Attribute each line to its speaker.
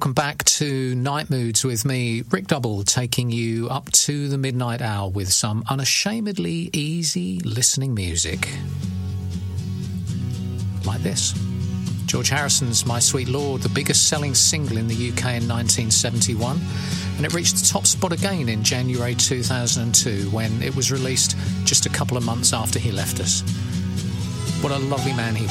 Speaker 1: welcome back to Night Moods with me, Rick Double, taking you up to the midnight hour with some unashamedly easy listening music. Like this. George Harrison's My Sweet Lord, the biggest selling single in the UK in 1971, and it reached the top spot again in January 2002 when it was released just a couple of months after he left us. What a lovely man he